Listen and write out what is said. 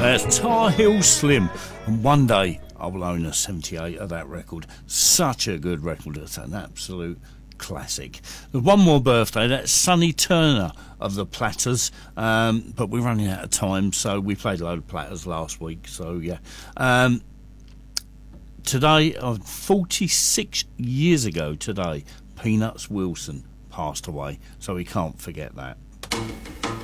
That's Tar Heel Slim. And one day I will own a 78 of that record. Such a good record. It's an absolute classic. There's one more birthday. That's Sonny Turner of the Platters. But we're running out of time, so we played a load of Platters last week. So, yeah. Today, 46 years ago today, Peanuts Wilson passed away. So we can't forget that.